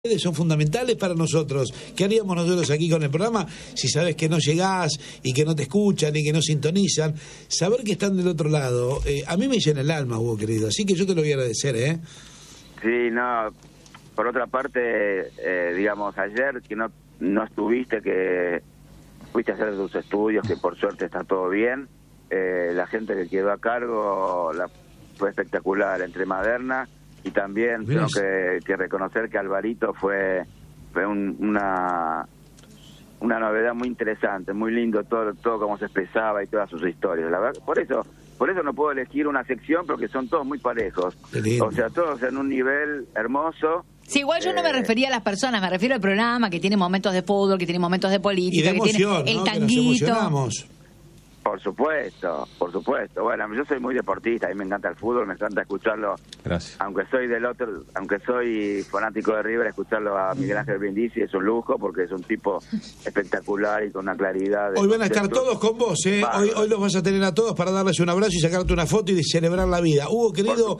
Ustedes son fundamentales para nosotros. ¿Qué haríamos nosotros aquí con el programa si sabes que no llegás y que no te escuchan y que no sintonizan? Saber que están del otro lado, a mí me llena el alma, Hugo, querido. Así que yo te lo voy a agradecer, ¿eh? Sí, no. Por otra parte, digamos, ayer que no estuviste, que fuiste a hacer tus estudios, que por suerte está todo bien. La gente que quedó a cargo fue espectacular, entre Maderna. Y también tengo que reconocer que Alvarito fue una novedad muy interesante, muy lindo todo como se expresaba y todas sus historias. La verdad, por eso no puedo elegir una sección porque son todos muy parejos. O sea, todos en un nivel hermoso. Sí, igual yo no me refería a las personas, me refiero al programa que tiene momentos de fútbol, que tiene momentos de política, y de emoción, que tiene el ¿no? tanguito. Que nos emocionamos. Por supuesto. Bueno, yo soy muy deportista, a mí me encanta el fútbol, me encanta escucharlo. Gracias. Aunque soy fanático de River, escucharlo a Miguel Ángel Brindisi es un lujo porque es un tipo espectacular y con una claridad. Hoy van a estar todos con vos, ¿eh? Hoy los vas a tener a todos para darles un abrazo y sacarte una foto y celebrar la vida. Hugo, querido,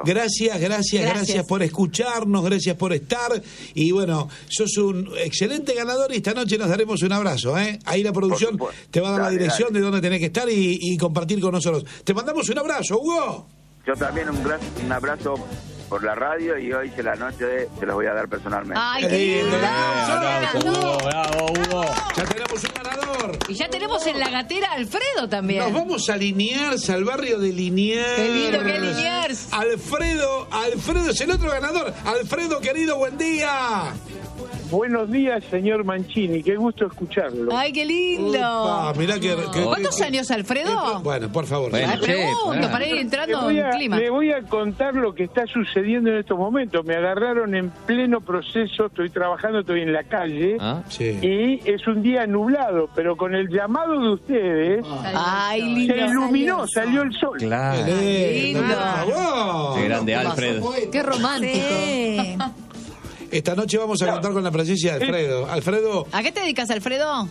gracias por escucharnos, gracias por estar. Y bueno, sos un excelente ganador y esta noche nos daremos un abrazo, ¿eh? Ahí la producción te va a dar la dirección de dónde tenés que estar y compartir con nosotros. Te mandamos un abrazo, Hugo. Yo también un abrazo por la radio y hoy que la noche se los voy a dar personalmente. ¡Ay, qué lindo! Bravo, Hugo. Ya tenemos un ganador. Y ya tenemos en la gatera a Alfredo también. Nos vamos a Liniers, al barrio de Liniers. ¡Qué lindo que es Liniers! Alfredo es el otro ganador. Alfredo, querido, buen día. Buenos días, señor Mancini, qué gusto escucharlo. ¡Ay, qué lindo! Mirá ¿Cuántos años, Alfredo? Bueno, por favor. Bueno, Pregunto, para ir entrando en clima. Le voy a contar lo que está sucediendo en estos momentos. Me agarraron en pleno proceso, estoy trabajando, estoy en la calle, Sí. y es un día nublado, pero con el llamado de ustedes, ¡Ay, lindo! se iluminó, salió el sol. Claro. Lindo. Por favor. Qué grande, Alfred. ¡Qué romántico! Esta noche vamos a contar con la presencia de Alfredo. Alfredo, ¿A qué te dedicas, Alfredo?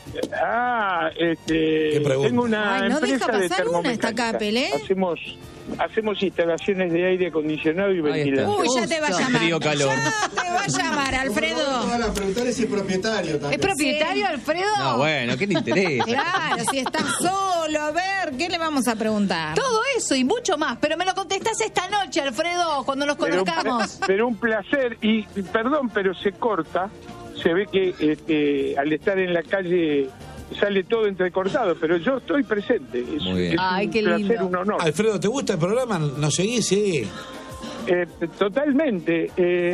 pregunta? Tengo una no deja empresa de pasar una esta termomecánica. Capel, ¿eh? Hacemos instalaciones de aire acondicionado y Ahí está. ventilación. Uy, ya te va a llamar. Frío, calor. Ya te va a llamar, Alfredo. Van a preguntar si es propietario también. ¿Es propietario, Alfredo? No, bueno, ¿qué le interesa? Claro, si estás solo, a ver, ¿qué le vamos a preguntar? Todo eso y mucho más, pero me lo contestás esta noche, Alfredo, cuando nos conozcamos. Pero un placer, y perdón, pero se corta, se ve que al estar en la calle sale todo entrecortado, pero yo estoy presente. Muy bien. Es Ay, un qué placer, lindo. un honor. Alfredo, ¿te gusta el programa? ¿Nos seguís? Sí. Totalmente.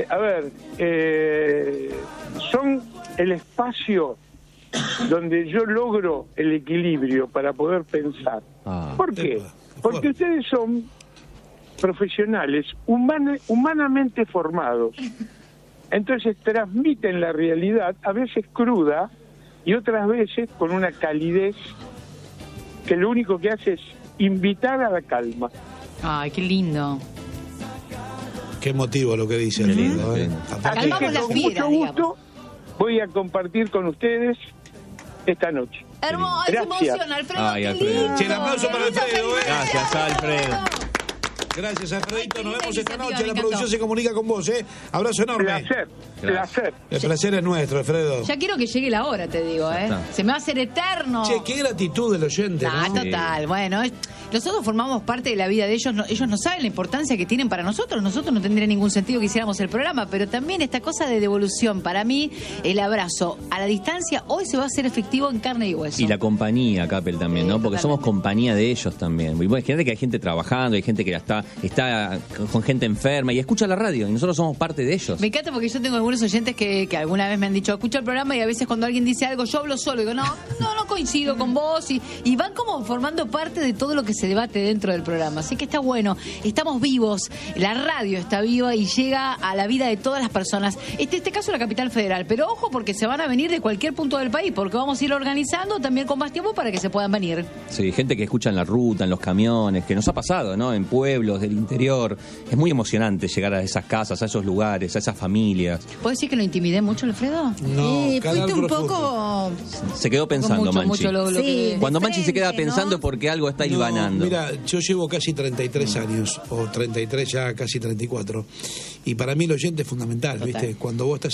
Son el espacio donde yo logro el equilibrio para poder pensar. ¿Por qué? Porque ustedes son profesionales humanamente formados. Entonces transmiten la realidad, a veces cruda, y otras veces con una calidez que lo único que hace es invitar a la calma. Ay, qué lindo. Qué emotivo lo que dice Alfredo. lindo. Aparte, Así Calmamos que la con fiera, mucho gusto voy a compartir con ustedes esta noche. Hermosa Gracias. emoción, Alfredo. Ay, qué Alfredo. lindo. Che, el aplauso para Qué lindo, Alfredo, qué lindo. Gracias, Alfredo. gracias, Alfredito. Ay, qué Nos linda vemos esta iniciativa, noche. me La encantó. producción se comunica con vos, ¿eh? Abrazo enorme. Placer. El placer es nuestro, Alfredo. Ya quiero que llegue la hora, te digo, ¿eh? está. Se me va a hacer eterno. Che, qué gratitud del oyente, Ah, ¿no? total. Bueno, nosotros formamos parte de la vida de ellos. Ellos no saben la importancia que tienen para nosotros. Nosotros no tendría ningún sentido que hiciéramos el programa, pero también esta cosa de devolución. Para mí, el abrazo a la distancia hoy se va a hacer efectivo en carne y hueso. Y la compañía, Capel, también, ¿no? Porque somos compañía de ellos también. Y bueno, imagínate que hay gente trabajando, hay gente que está con gente enferma y escucha la radio, y nosotros somos parte de ellos. Me encanta porque yo tengo algunos oyentes que alguna vez me han dicho, escucha el programa, y a veces cuando alguien dice algo, yo hablo solo. Digo, no coincido con vos. Y van como formando parte de todo lo que se debate dentro del programa. Así que está bueno. Estamos vivos. La radio está viva y llega a la vida de todas las personas. Este caso la capital federal. Pero ojo, porque se van a venir de cualquier punto del país, porque vamos a ir organizando también con más tiempo para que se puedan venir. Sí, gente que escucha en la ruta, en los camiones, que nos ha pasado, ¿no? En pueblos del interior. Es muy emocionante llegar a esas casas, a esos lugares, a esas familias. ¿Puedo decir que lo intimidé mucho, Alfredo? No, canal fuiste un profundo. poco... Se quedó pensando, Mucho Manchi. lo Sí. que... Cuando de Manchi se queda frente, pensando ¿no? es porque algo está hilvanando. hablando. Mira, yo llevo casi 33 años, o 33 ya casi 34, y para mí el oyente es fundamental, ¿viste? Cuando vos estás